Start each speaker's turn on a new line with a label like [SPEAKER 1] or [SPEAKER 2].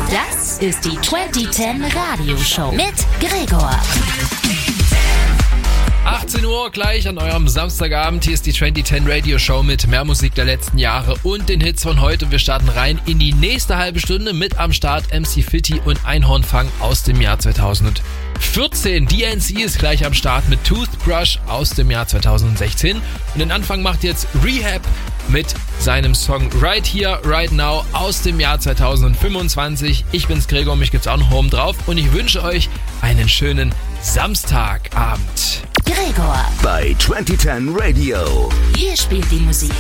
[SPEAKER 1] Das ist die 2010 Radioshow mit Gregor.
[SPEAKER 2] 18 Uhr gleich an eurem Samstagabend. Hier ist die 2010 Radio Show mit mehr Musik der letzten Jahre und den Hits von heute. Wir starten rein in die nächste halbe Stunde mit am Start MC Fitti und Einhornfang aus dem Jahr 2014. DNC ist gleich am Start mit Toothbrush aus dem Jahr 2016. Und den Anfang macht jetzt Rehab mit seinem Song Right Here, Right Now aus dem Jahr 2025. Ich bin's Gregor, mich gibt's auch noch oben drauf und ich wünsche euch einen schönen Samstagabend.
[SPEAKER 1] Gregor
[SPEAKER 3] Bei 2010 Radio.
[SPEAKER 1] Hier spielt die Musik.